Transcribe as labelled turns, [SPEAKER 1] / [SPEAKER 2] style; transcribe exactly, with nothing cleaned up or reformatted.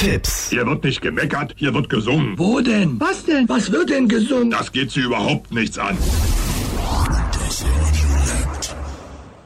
[SPEAKER 1] Tipps.
[SPEAKER 2] Hier wird nicht gemeckert, hier wird gesungen.
[SPEAKER 3] Wo denn? Was denn? Was wird denn gesungen?
[SPEAKER 2] Das geht Sie überhaupt nichts an.
[SPEAKER 4] Das Radio lebt.